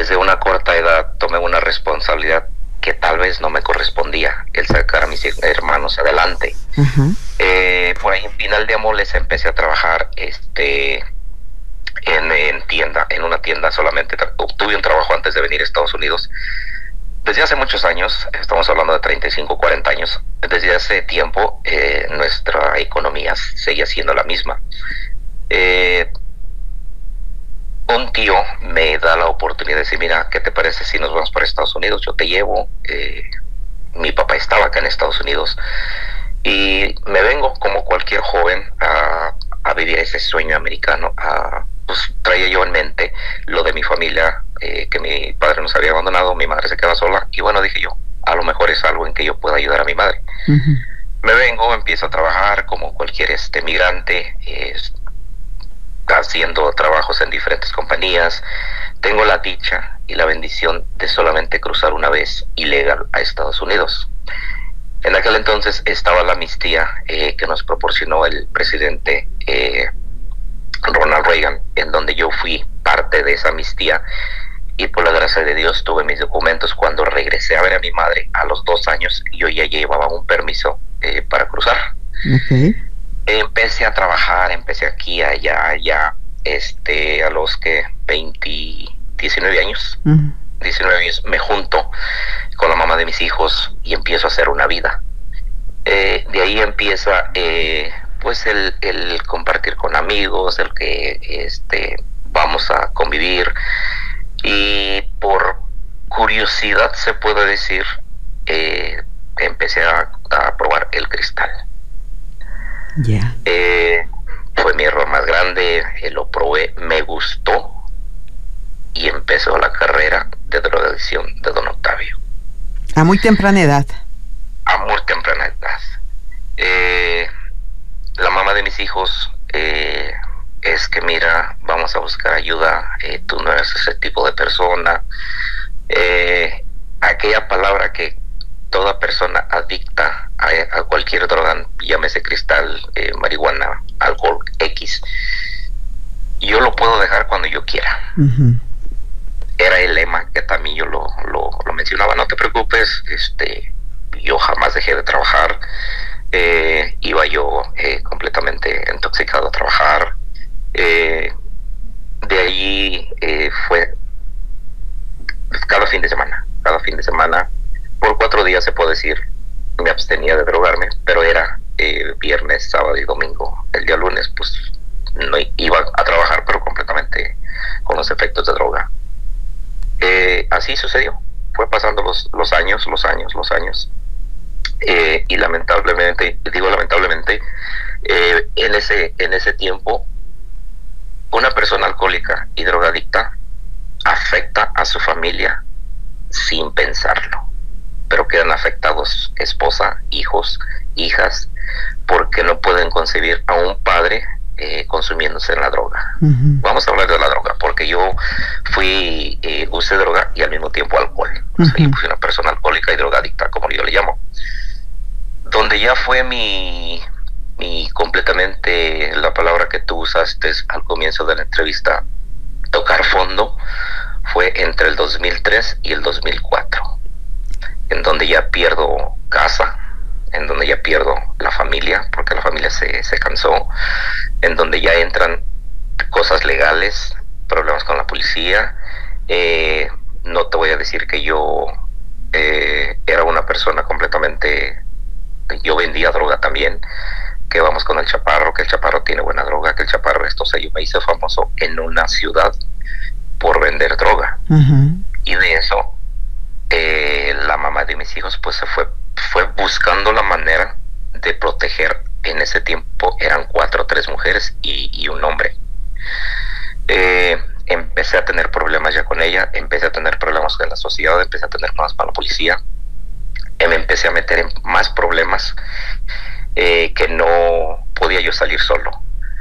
desde una corta edad tomé una responsabilidad que tal vez no me correspondía, el sacar a mis hermanos adelante. Uh-huh. Por ahí en Pinal de Amoles empecé a trabajar en una tienda solamente. Obtuve un trabajo antes de venir a Estados Unidos. Desde hace muchos años, estamos hablando de 35, 40 años, desde hace tiempo nuestra economía seguía siendo la misma. Un tío me da la oportunidad de decir, mira, ¿qué te parece si nos vamos para Estados Unidos? Yo te llevo. Mi papá estaba acá en Estados Unidos y me vengo como cualquier joven a vivir ese sueño americano. Pues traía yo en mente lo de mi familia, que mi padre nos había abandonado, mi madre se queda sola, y bueno, dije yo, a lo mejor es algo en que yo pueda ayudar a mi madre. Uh-huh. Me vengo, empiezo a trabajar como cualquier migrante, haciendo trabajos en diferentes compañías. Tengo la dicha y la bendición de solamente cruzar una vez ilegal a Estados Unidos. En aquel entonces estaba la amnistía que nos proporcionó el presidente Ronald Reagan, en donde yo fui parte de esa amnistía, y por la gracia de Dios tuve mis documentos. Cuando regresé a ver a mi madre a los 2 años, yo ya llevaba un permiso para cruzar. Okay. Empecé a trabajar, empecé aquí, allá, a los 19 años. Uh-huh. 19 años me junto con la mamá de mis hijos y empiezo a hacer una vida. De ahí empieza pues el compartir con amigos, el que vamos a convivir, y por curiosidad se puede decir, empecé a probar el cristal. Ya. Fue mi error más grande, lo probé, me gustó y empezó la carrera de drogadicción de don Octavio. A muy temprana edad. A muy temprana edad. La mamá de mis hijos es que mira, vamos a buscar ayuda, tú no eres ese tipo de persona. Aquella palabra que toda persona adicta a cualquier droga, llámese cristal, marihuana, alcohol, X, yo lo puedo dejar cuando yo quiera. Uh-huh. Era el lema que también yo lo mencionaba. No te preocupes, yo jamás dejé de trabajar. Iba yo completamente intoxicado a trabajar. De allí fue cada fin de semana, por 4 días se puede decir, me abstenía de drogarme, pero era viernes, sábado y domingo. El día lunes pues no iba a trabajar, pero completamente con los efectos de droga. Así sucedió, fue pasando los años, y lamentablemente, en ese tiempo, una persona alcohólica y drogadicta afecta a su familia sin pensarlo, pero quedan afectados esposa, hijos, hijas, porque no pueden concebir a un padre consumiéndose en la droga. Uh-huh. Vamos a hablar de la droga, porque yo usé droga y al mismo tiempo alcohol. Uh-huh. O sea, yo fui una persona alcohólica y drogadicta, como yo le llamo. Donde ya fue mi completamente, la palabra que tú usaste al comienzo de la entrevista, tocar fondo, fue entre el 2003 y el 2004, en donde ya pierdo casa, en donde ya pierdo la familia, porque la familia se cansó, en donde ya entran cosas legales, problemas con la policía. No te voy a decir que yo era una persona completamente, yo vendía droga también, que vamos con el Chaparro, que el Chaparro tiene buena droga, que el Chaparro esto, o sea, yo me hice famoso en una ciudad por vender droga. Uh-huh. Y de eso la mamá de mis hijos pues se fue buscando la manera de proteger. En ese tiempo eran 4 o 3 mujeres y un hombre. Empecé a tener problemas ya con ella, empecé a tener problemas con la sociedad, empecé a tener problemas con la policía, me empecé a meter en más problemas que no podía yo salir solo.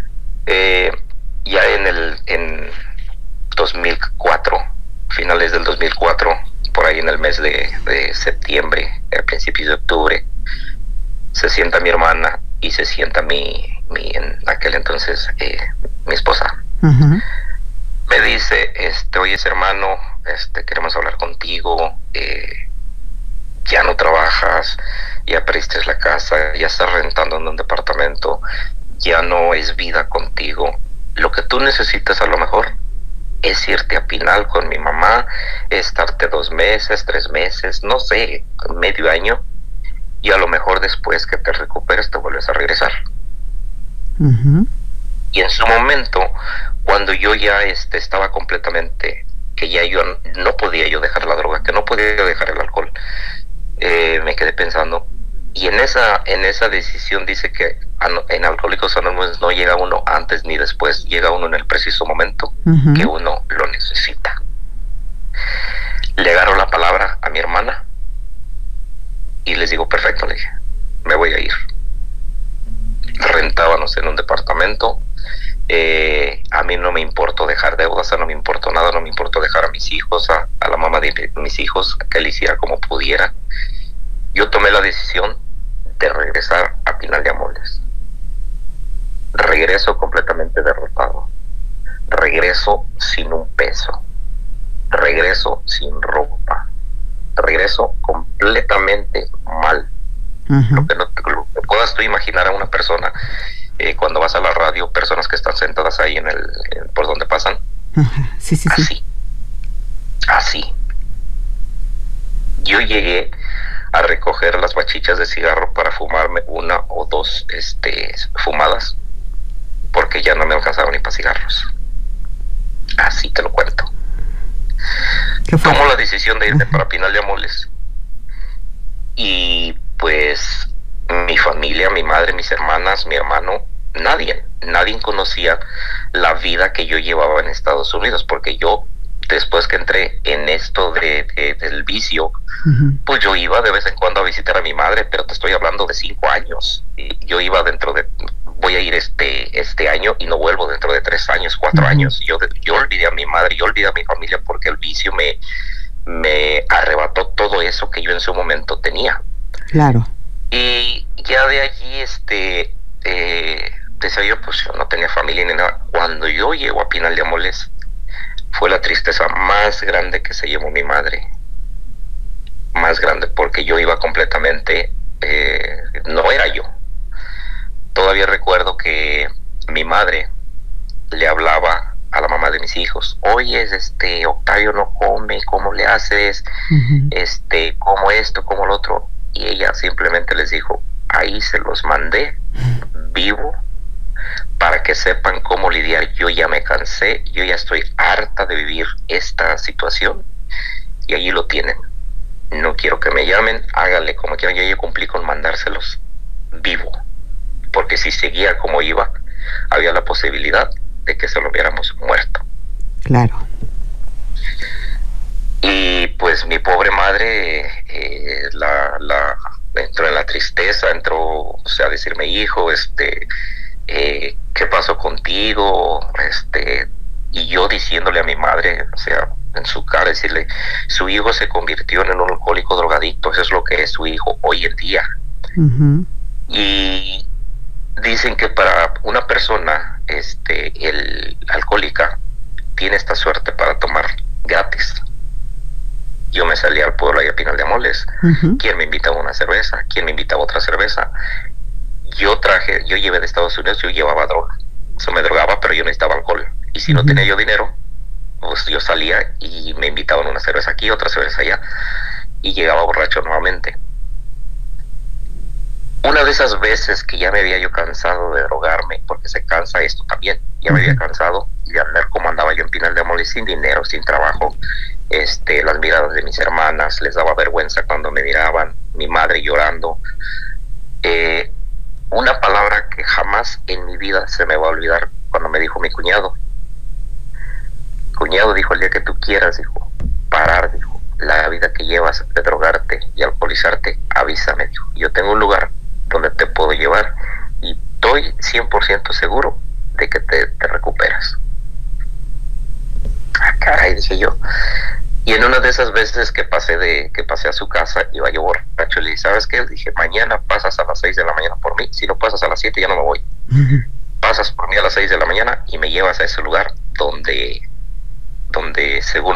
Ya en 2004, finales del 2004, por ahí en el mes de septiembre, a principios de octubre, se sienta mi hermana y se sienta en aquel entonces mi esposa. Uh-huh. Me me dice, oye hermano, queremos hablar contigo, ya no trabajas, ya perdiste la casa, ya estás rentando en un departamento, ya no es vida contigo. Lo que tú necesitas a lo mejor es irte a Pinal con mi mamá, estarte 2 meses, 3 meses, no sé, medio año, y a lo mejor después que te recuperes te vuelves a regresar. Uh-huh. Y en su momento, cuando yo ya estaba completamente, que ya yo no podía yo dejar la droga, que no podía yo dejar el alcohol, me quedé pensando, y en esa decisión dice que en Alcohólicos Anónimos no llega uno antes ni después, llega uno en el preciso momento uh-huh. que uno lo necesita. Le agarro la palabra a mi hermana y les digo, perfecto, le dije, me voy a ir. Rentábamos en un departamento, a mí no me importó dejar deudas, no me importó nada, no me importó dejar a mis hijos, a la mamá de mis hijos, que él hiciera como pudiera. Yo tomé la decisión de regresar a Pinal de Amoles. Regreso completamente derrotado, regreso sin un peso, regreso sin ropa, regreso completamente mal. Uh-huh. Lo que puedas tú imaginar a una persona cuando vas a la radio, personas que están sentadas ahí por donde pasan. Uh-huh. Sí. Así. Yo llegué a recoger las bachichas de cigarro para fumarme 1 o 2 fumadas, porque ya no me alcanzaban ni para cigarros. Así te lo cuento. Tomo la decisión de irme para Pinal de Amoles, y pues mi familia, mi madre, mis hermanas, mi hermano, nadie conocía la vida que yo llevaba en Estados Unidos, porque yo, después que entré en esto del vicio, uh-huh, pues yo iba de vez en cuando a visitar a mi madre, pero te estoy hablando de 5 años. Y yo iba voy a ir este año y no vuelvo dentro de 3 años, 4 uh-huh, años. Yo olvidé a mi madre, yo olvidé a mi familia, porque el vicio me arrebató todo eso que yo en su momento tenía. Claro. Y ya de allí, decía yo, pues yo no tenía familia ni nada. Cuando yo llego a Pinal de Amoles, fue la tristeza más grande que se llevó mi madre. Más grande, porque yo iba completamente, no era yo. Todavía recuerdo que mi madre le hablaba a la mamá de mis hijos, oye, Octavio no come, ¿cómo le haces? Uh-huh. Como esto, como lo otro. Y ella simplemente les dijo, ahí se los mandé vivo, para que sepan cómo lidiar. Yo ya me cansé, yo ya estoy harta de vivir esta situación, y allí lo tienen. No quiero que me llamen, háganle como quieran. Yo cumplí con mandárselos vivo, porque si seguía como iba, había la posibilidad de que se lo hubiéramos muerto. Claro. Y pues mi pobre madre entró en la tristeza, entró, a decirme, hijo, ¿qué pasó contigo? Y yo diciéndole a mi madre, en su cara, decirle, su hijo se convirtió en un alcohólico drogadicto, eso es lo que es su hijo hoy en día. Uh-huh. Y dicen que para una persona, el alcohólica tiene esta suerte para tomar gratis. Yo me salí al pueblo ahí a Pinal de Amoles. Uh-huh. ¿Quién me invitaba a una cerveza? ¿Quién me invitaba a otra cerveza? Yo llevé de Estados Unidos, yo llevaba droga. Me drogaba, pero yo necesitaba alcohol. Y si uh-huh, no tenía yo dinero, pues yo salía y me invitaban una cerveza aquí, otra cerveza allá, y llegaba borracho nuevamente. Una de esas veces que ya me había yo cansado de drogarme, porque se cansa esto también, ya me había cansado de andar como andaba yo en Pinal de Amoles, sin dinero, sin trabajo. Las miradas de mis hermanas, les daba vergüenza cuando me miraban, mi madre llorando. Una palabra que jamás en mi vida se me va a olvidar, cuando me dijo mi cuñado, dijo, el día que tú quieras, dijo, parar, dijo, la vida que llevas de drogarte y alcoholizarte, avísame, dijo, yo tengo un lugar donde te puedo llevar y estoy 100% seguro de que te recuperas. Ah, caray, dije yo. Y en una de esas veces que pasé a su casa, iba yo borracho, y le dije, ¿sabes qué? Dije, mañana pasas a las 6 de la mañana por mí, si no pasas a las 7 ya no me voy. Uh-huh. Pasas por mí a las 6 de la mañana y me llevas a ese lugar donde donde según